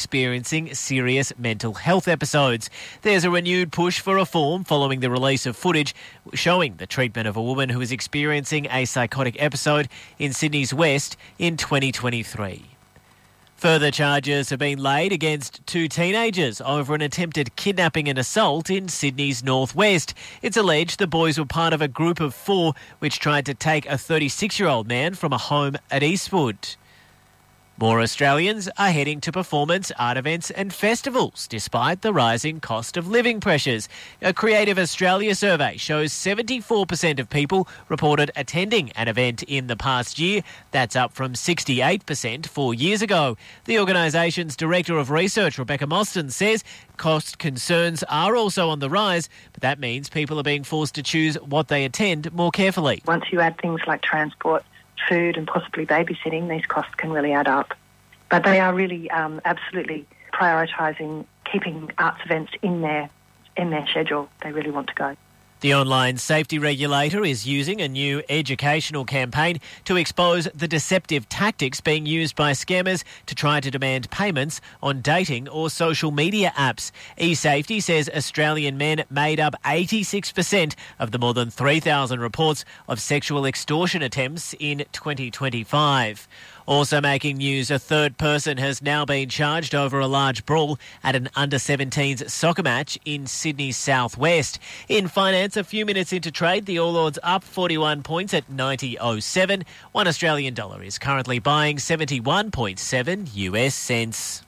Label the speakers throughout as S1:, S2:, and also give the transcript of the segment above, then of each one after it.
S1: experiencing serious mental health episodes. There's a renewed push for reform following the release of footage showing the treatment of a woman who was experiencing a psychotic episode in Sydney's West in 2023. Further charges have been laid against two teenagers over an attempted kidnapping and assault in Sydney's northwest. It's alleged the boys were part of a group of four which tried to take a 36-year-old man from a home at Eastwood. More Australians are heading to performance, art events and festivals despite the rising cost of living pressures. A Creative Australia survey shows 74% of people reported attending an event in the past year. That's up from 68% 4 years ago. The organisation's Director of Research, Rebecca Mostyn, says cost concerns are also on the rise, but that means people are being forced to choose what they attend more carefully.
S2: Once you add things like transport, food and possibly babysitting, these costs can really add up. But they are really absolutely prioritising keeping arts events in their schedule. They really want to go.
S1: The online safety regulator is using a new educational campaign to expose the deceptive tactics being used by scammers to try to demand payments on dating or social media apps. eSafety says Australian men made up 86% of the more than 3,000 reports of sexual extortion attempts in 2025. Also making news, a third person has now been charged over a large brawl at an under-17s soccer match in Sydney's southwest. In finance, a few minutes into trade, the All Ords up 41 points at 90.07. One Australian dollar is currently buying 71.7 US cents.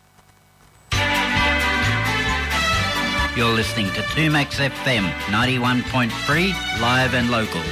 S3: You're listening to 2Max FM 91.3, live and local.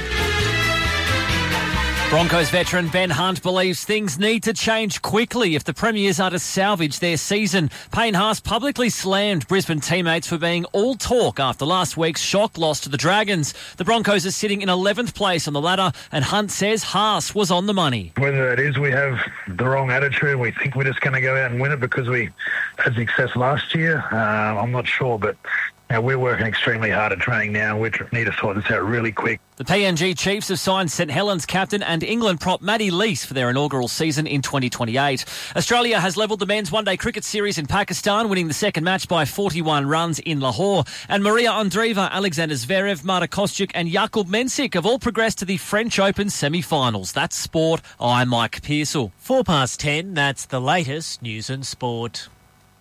S4: Broncos veteran Ben Hunt believes things need to change quickly if the Premiers are to salvage their season. Payne Haas publicly slammed Brisbane teammates for being all talk after last week's shock loss to the Dragons. The Broncos are sitting in 11th place on the ladder, and Hunt says Haas was on the money.
S5: Whether it is we have the wrong attitude, we think we're just going to go out and win it because we had success last year, I'm not sure, but we're working extremely hard at training now. We need to sort this out really quick.
S4: The PNG Chiefs have signed St Helens captain and England prop Matty Lees for their inaugural season in 2028. Australia has levelled the men's one-day cricket series in Pakistan, winning the second match by 41 runs in Lahore. And Maria Andreeva, Alexander Zverev, Marta Kostyuk and Jakub Mensik have all progressed to the French Open semi-finals. That's sport. I'm Mike Pearsall.
S1: 10:04, that's the latest news and sport.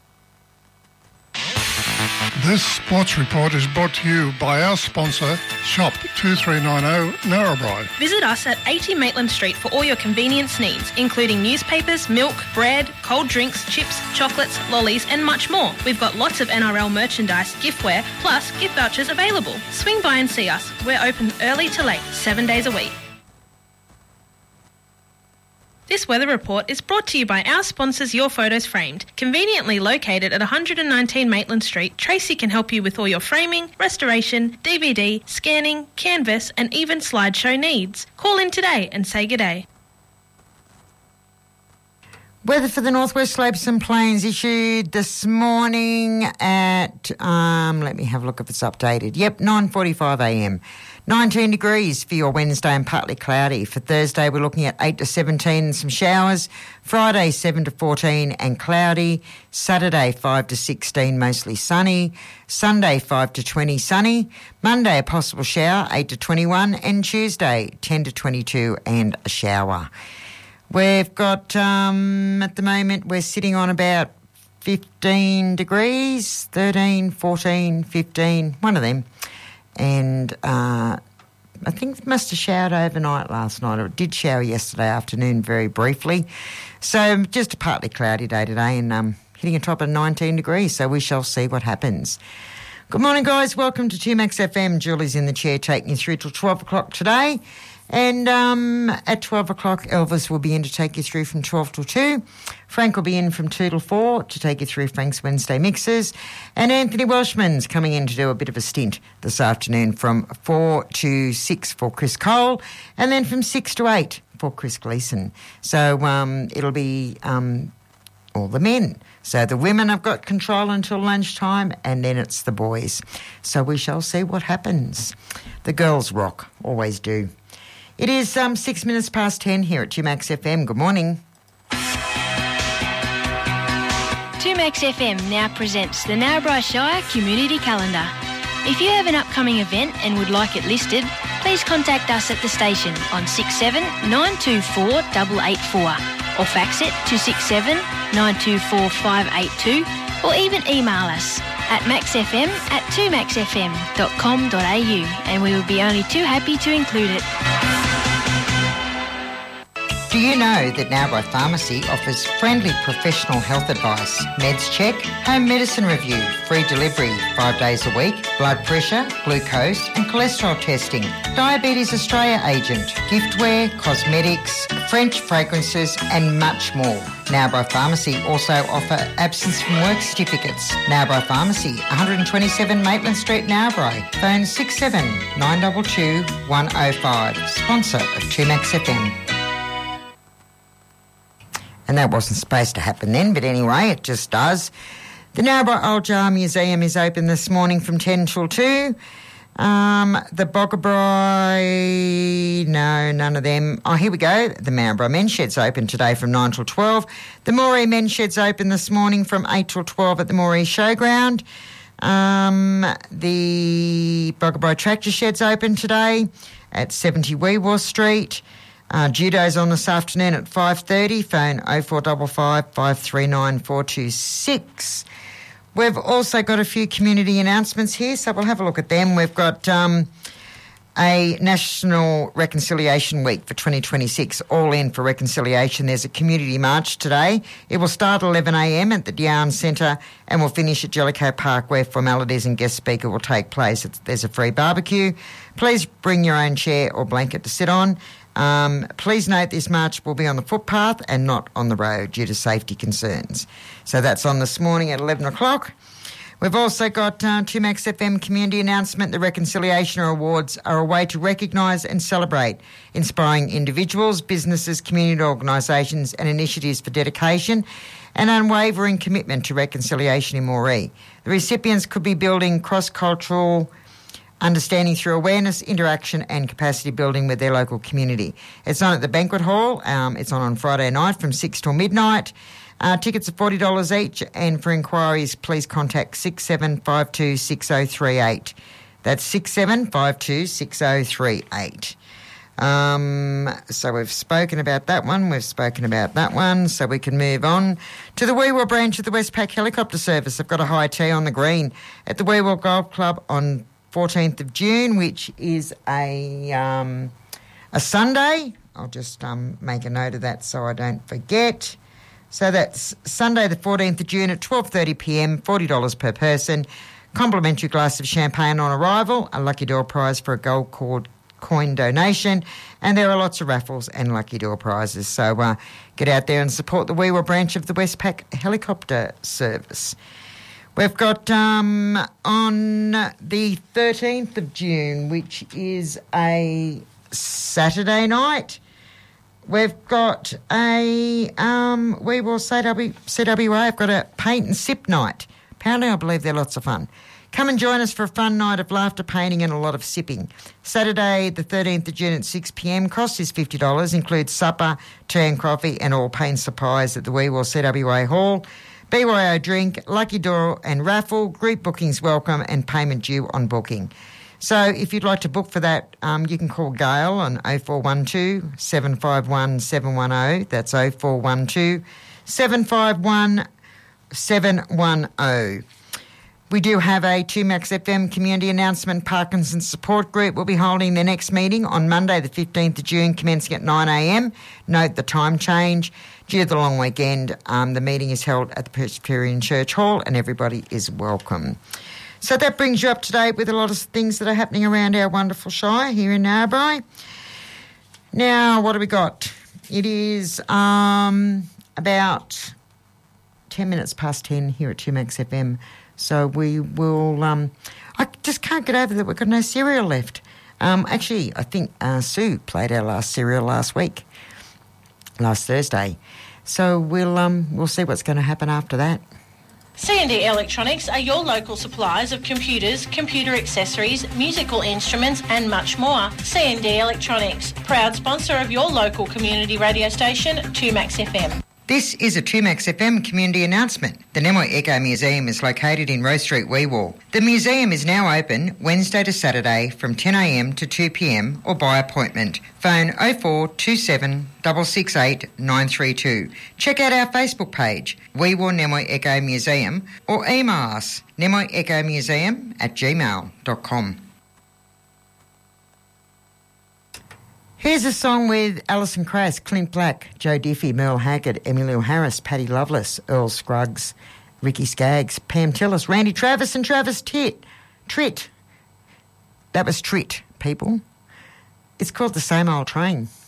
S6: This sports report is brought to you by our sponsor, Shop 2390 Narrabri.
S7: Visit us at 80 Maitland Street for all your convenience needs, including newspapers, milk, bread, cold drinks, chips, chocolates, lollies and much more. We've got lots of NRL merchandise, giftware, plus gift vouchers available. Swing by and see us. We're open early to late, 7 days a week. This weather report is brought to you by our sponsors Your Photos Framed. Conveniently located at 119 Maitland Street, Tracy can help you with all your framing, restoration, DVD, scanning, canvas and even slideshow needs. Call in today and say good day.
S8: Weather for the Northwest Slopes and Plains issued this morning at, let me have a look if it's updated. Yep, 9:45am. 19 degrees for your Wednesday and partly cloudy. For Thursday, we're looking at 8 to 17 and some showers. Friday, 7 to 14 and cloudy. Saturday, 5 to 16, mostly sunny. Sunday, 5 to 20, sunny. Monday, a possible shower, 8 to 21. And Tuesday, 10 to 22 and a shower. We've got, at the moment, we're sitting on about 15 degrees, 13, 14, 15, one of them. And I think it must have showered overnight last night. It did shower yesterday afternoon very briefly. So just a partly cloudy day today and hitting a top of 19 degrees. So we shall see what happens. Good morning, guys. Welcome to 2Max FM. Julie's in the chair taking you through till 12 o'clock today. And at 12 o'clock, Elvis will be in to take you through from 12 till 2. Frank will be in from 2 till 4 to take you through Frank's Wednesday Mixes. And Anthony Welshman's coming in to do a bit of a stint this afternoon from 4 to 6 for Chris Cole. And then from 6 to 8 for Chris Gleeson. So it'll be all the men. So the women have got control until lunchtime and then it's the boys. So we shall see what happens. The girls rock, always do. It is 6 minutes past 10 here at 2Max FM. Good morning.
S9: 2Max FM now presents the Narrabri Shire Community Calendar. If you have an upcoming event and would like it listed, please contact us at the station on 67 924 884 or fax it to 67 924 582 or even email us at maxfm@2maxfm.com.au and we will be only too happy to include it.
S8: Do you know that Narrabri Pharmacy offers friendly professional health advice, meds check, home medicine review, free delivery 5 days a week, blood pressure, glucose and cholesterol testing, Diabetes Australia agent, giftware, cosmetics, French fragrances and much more. Narrabri Pharmacy also offer absence from work certificates. Narrabri Pharmacy, 127 Maitland Street, Narrabri. Phone 67 922 105. Sponsor of 2Max FM. And that wasn't supposed to happen then, but anyway, it just does. The Narrabri Old Jar Museum is open this morning from 10 till 2. The Boggabri, no, none of them. Oh, here we go. The Maryborough Men's Shed's open today from 9 till 12. The Moree Men's Shed's open this morning from 8 till 12 at the Moree Showground. The Boggabri Tractor Shed's open today at 70 Weewaw Street. Judo's on this afternoon at 5:30. Phone 0455 539 426. We've also got a few community announcements here, so we'll have a look at them. We've got a National Reconciliation Week for 2026, all in for reconciliation. There's a community march today. It will start at 11 a.m. at the Dian Centre and will finish at Jellicoe Park, where formalities and guest speaker will take place. There's a free barbecue. Please bring your own chair or blanket to sit on. Please note this march will be on the footpath and not on the road due to safety concerns. So that's on this morning at 11 o'clock. We've also got 2Max FM community announcement. The Reconciliation Awards are a way to recognise and celebrate inspiring individuals, businesses, community organisations and initiatives for dedication and unwavering commitment to reconciliation in Moree. The recipients could be building cross-cultural understanding through awareness, interaction and capacity building with their local community. It's on at the Banquet Hall. It's on Friday night from 6 till midnight. Tickets are $40 each, and for inquiries, please contact 6752 6038. That's 6752 6038. So we've spoken about that one. So we can move on to the Weewaw branch of the Westpac Helicopter Service. They've got a high tea on the green at the Weewaw Golf Club on 14th of June, which is a Sunday. I'll just make a note of that so I don't forget. So that's Sunday the 14th of June at 12:30pm, $40 per person. Complimentary glass of champagne on arrival, a lucky door prize for a gold coin donation, and there are lots of raffles and lucky door prizes. So get out there and support the Weewaw branch of the Westpac Helicopter Service. We've got on the 13th of June, which is a Saturday night, we've got a Weewaw CWA. I've got a paint and sip night. Apparently, I believe they're lots of fun. Come and join us for a fun night of laughter, painting and a lot of sipping. Saturday the 13th of June at 6pm. Cost is $50. Includes supper, tea and coffee and all paint supplies at the Weewaw CWA Hall. BYO drink, lucky draw and raffle, group bookings welcome and payment due on booking. So if you'd like to book for that, you can call Gail on 0412 751 710. That's 0412 751 710. We do have a 2Max FM community announcement. Parkinson's Support Group will be holding their next meeting on Monday the 15th of June, commencing at 9am. Note the time change. Due to the long weekend, the meeting is held at the Presbyterian Church Hall and everybody is welcome. So that brings you up to date with a lot of things that are happening around our wonderful shire here in Narrabri. Now, what do we got? It is about 10 minutes past 10 here at 2Max FM. So we will... I just can't get over that we've got no cereal left. Actually, I think Sue played our last cereal last Thursday. So we'll see what's going to happen after that.
S7: C&D Electronics are your local suppliers of computers, computer accessories, musical instruments and much more. C&D Electronics, proud sponsor of your local community radio station, 2Max FM.
S8: This is a 2Max FM community announcement. The Nemoi Eco Museum is located in Rose Street, Weewall. The museum is now open Wednesday to Saturday from 10am to 2pm or by appointment. Phone 0427 668 932. Check out our Facebook page, Weewall Nemoi Eco Museum, or email us, nemoiecomuseum@gmail.com. Here's a song with Alison Krauss, Clint Black, Joe Diffie, Merle Haggard, Emilio Harris, Paddy Loveless, Earl Scruggs, Ricky Skaggs, Pam Tillis, Randy Travis and Travis Tritt. That was Tritt, people. It's called The Same Old Train.